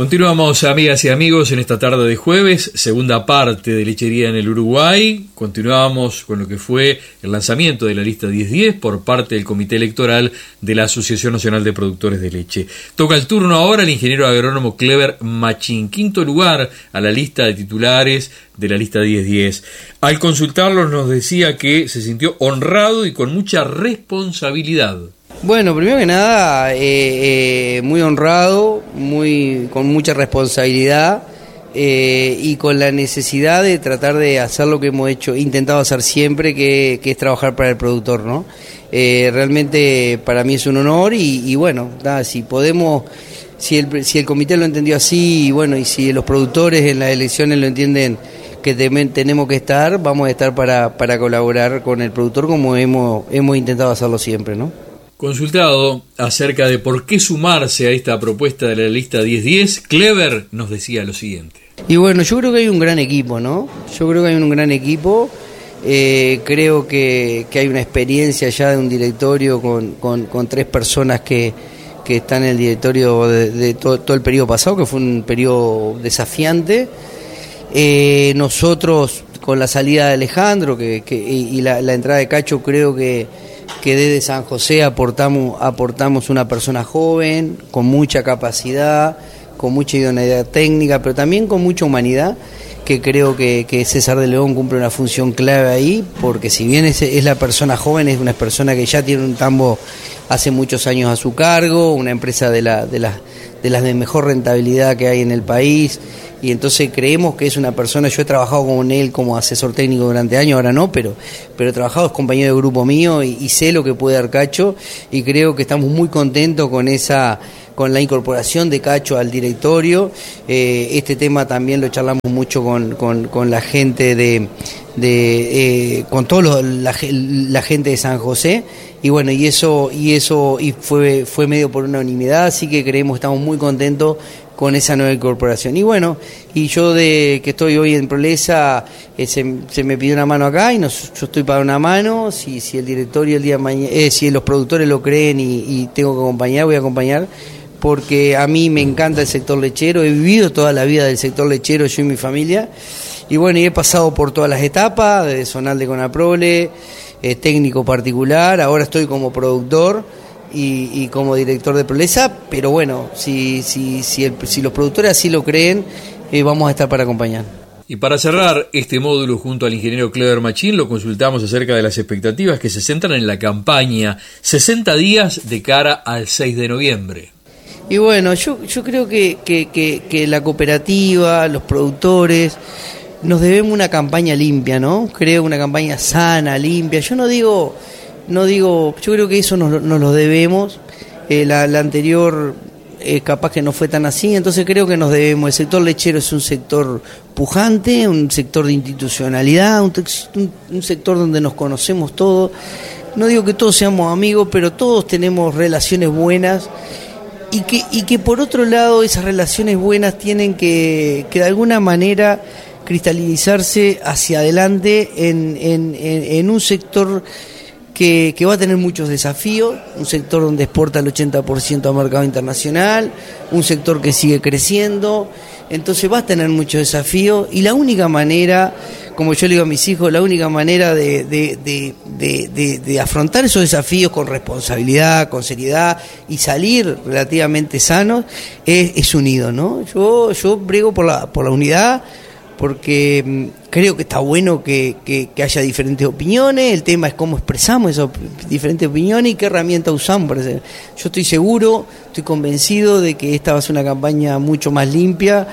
Continuamos, amigas y amigos, en esta tarde de jueves, segunda parte de Lechería en el Uruguay. Continuamos con lo que fue el lanzamiento de la lista 1010 por parte del Comité Electoral de la Asociación Nacional de Productores de Leche. Toca el turno ahora el ingeniero agrónomo Cleber Machín, quinto lugar a la lista de titulares de la lista 1010. Al consultarlos nos decía que se sintió honrado y con mucha responsabilidad. Bueno, primero que nada, muy honrado, con mucha responsabilidad y con la necesidad de tratar de hacer lo que hemos intentado hacer siempre, que es trabajar para el productor, ¿no? Realmente para mí es un honor y bueno, si podemos, si el comité lo entendió así y bueno, y si los productores en las elecciones lo entienden que tenemos que estar, vamos a estar para colaborar con el productor como hemos intentado hacerlo siempre, ¿no? Consultado acerca de por qué sumarse a esta propuesta de la lista 1010, Cleber nos decía lo siguiente. Y bueno, yo creo que hay un gran equipo, ¿no? Creo que hay una experiencia ya de un directorio con 3 personas que están en el directorio de todo el periodo pasado, que fue un periodo desafiante. Nosotros, con la salida de Alejandro y la entrada de Cacho, creo que desde San José aportamos una persona joven, con mucha capacidad, con mucha idoneidad técnica, pero también con mucha humanidad, que creo que César de León cumple una función clave ahí, porque si bien es la persona joven, es una persona que ya tiene un tambo hace muchos años a su cargo, una empresa de las de mejor rentabilidad que hay en el país, y entonces creemos que es una persona. Yo he trabajado con él como asesor técnico durante años, ahora no, pero he trabajado, es compañero de grupo mío y sé lo que puede dar Cacho, y creo que estamos muy contentos con la incorporación de Cacho al directorio. Este tema también lo charlamos mucho con la gente con toda la gente de San José, y bueno, y fue medio por unanimidad, así que creemos, estamos muy contentos con esa nueva incorporación. Y bueno, y yo que estoy hoy en Prolesa, se me pidió una mano acá y yo estoy para una mano. Si el directorio el día de mañana, si los productores lo creen y tengo que acompañar, voy a acompañar, porque a mí me encanta el sector lechero, he vivido toda la vida del sector lechero, yo y mi familia, y bueno, y he pasado por todas las etapas, desde zonal de Conaprole, técnico particular, ahora estoy como productor y como director de Prolesa, pero bueno, si los productores así lo creen, vamos a estar para acompañar. Y para cerrar este módulo junto al ingeniero Cleber Machín, lo consultamos acerca de las expectativas que se centran en la campaña 60 días de cara al 6 de noviembre. Y bueno, yo creo que la cooperativa, los productores, nos debemos una campaña limpia, ¿no? Creo una campaña sana, limpia. Yo no digo, yo creo que eso nos lo debemos. La anterior capaz que no fue tan así, entonces creo que nos debemos. El sector lechero es un sector pujante, un sector de institucionalidad, un sector donde nos conocemos todos. No digo que todos seamos amigos, pero todos tenemos relaciones buenas. Y que por otro lado esas relaciones buenas tienen que de alguna manera cristalizarse hacia adelante en un sector que va a tener muchos desafíos, un sector donde exporta el 80% al mercado internacional, un sector que sigue creciendo, entonces va a tener muchos desafíos, y la única manera, como yo le digo a mis hijos, la única manera de afrontar esos desafíos con responsabilidad, con seriedad y salir relativamente sanos es unido, ¿no? Yo brego por la unidad, porque creo que está bueno que haya diferentes opiniones. El tema es cómo expresamos esas diferentes opiniones y qué herramienta usamos. Yo estoy seguro, estoy convencido de que esta va a ser una campaña mucho más limpia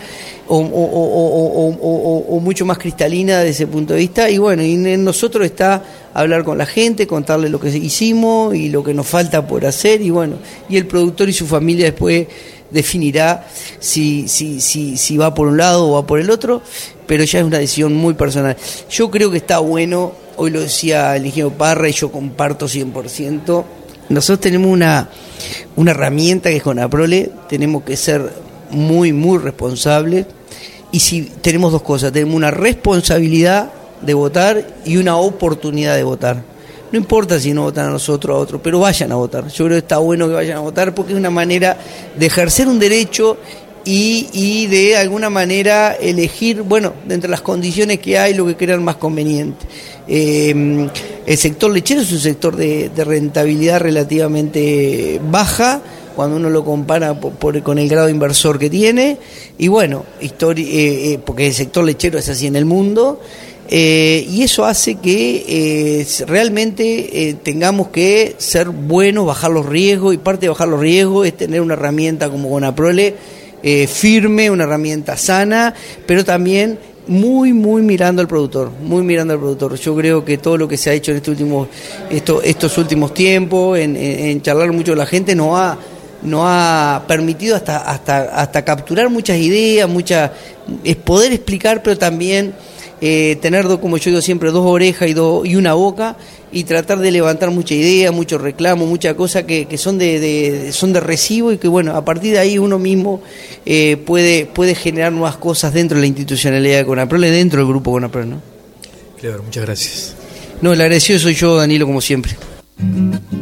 o mucho más cristalina desde ese punto de vista. Y bueno, y en nosotros está hablar con la gente, contarle lo que hicimos y lo que nos falta por hacer, y bueno, y el productor y su familia después definirá si va por un lado o va por el otro, pero ya es una decisión muy personal. Yo creo que está bueno, hoy lo decía el ingeniero Parra y yo comparto 100%, nosotros tenemos una herramienta que es Conaprole, tenemos que ser muy, muy responsables, y si tenemos dos cosas, tenemos una responsabilidad de votar y una oportunidad de votar. No importa si no votan a nosotros o a otros, pero vayan a votar. Yo creo que está bueno que vayan a votar porque es una manera de ejercer un derecho y de alguna manera elegir, bueno, dentro de las condiciones que hay, lo que crean más conveniente. El sector lechero es un sector de rentabilidad relativamente baja, cuando uno lo compara con el grado inversor que tiene, y bueno, porque el sector lechero es así en el mundo, y eso hace que realmente tengamos que ser buenos, bajar los riesgos, y parte de bajar los riesgos es tener una herramienta como Conaprole firme, una herramienta sana, pero también muy mirando al productor, muy mirando al productor. Yo creo que todo lo que se ha hecho en estos últimos tiempos, en charlar mucho con la gente, nos ha permitido hasta capturar muchas ideas, es poder explicar, pero también tener, como yo digo siempre, 2 orejas y una boca, y tratar de levantar mucha idea, mucho reclamo, muchas cosas que son de recibo, y que bueno, a partir de ahí uno mismo puede generar nuevas cosas dentro de la institucionalidad de Conaprole, dentro del grupo Conaprole, ¿no? Clever, muchas gracias. No, el agradecido soy yo, Danilo, como siempre.